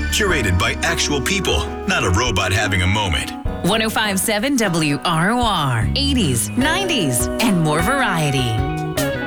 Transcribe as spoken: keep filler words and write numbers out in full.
Curated by actual people, not a robot having a moment. one oh five point seven W R O R. eighties, nineties, and more variety.